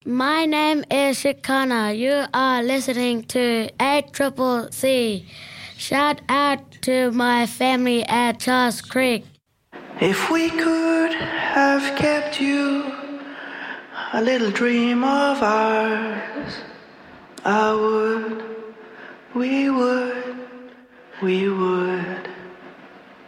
My name is Shikana. You are listening to ACCC. Shout out to my family at Charles Creek. If we could have kept you a little dream of ours, we would.